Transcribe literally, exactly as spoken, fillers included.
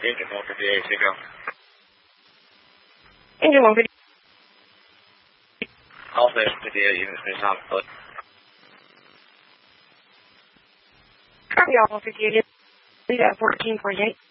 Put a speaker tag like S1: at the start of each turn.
S1: Engine one fifty-eight, Chico.
S2: Engine one fifty-eight.
S1: All station fifty-eight units, finish on foot.
S2: Copy all one fifty-eight. Lead at fourteen point eight.